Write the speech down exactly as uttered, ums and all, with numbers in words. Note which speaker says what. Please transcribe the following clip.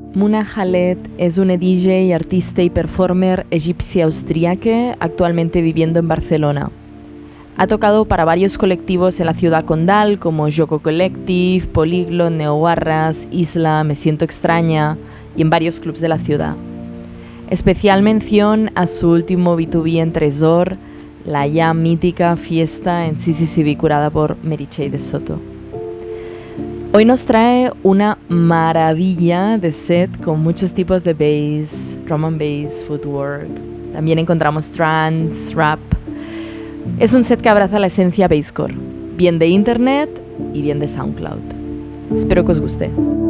Speaker 1: Muna Khaled es una D J, artista y performer egipcia austríaca actualmente viviendo en Barcelona. Ha tocado para varios colectivos en la ciudad condal como Yoko Collective, Polyglot, Neobarras, Isla, Me Siento Extraña y en varios clubs de la ciudad. Especial mención a su último B dos B en Tresor, la ya mítica fiesta en C C C B curada por Meritxell de Soto. Hoy nos trae una maravilla de set con muchos tipos de bass, drum and bass, footwork. También encontramos trance, rap. Es un set que abraza la esencia basscore, bien de internet y bien de SoundCloud. Espero que os guste.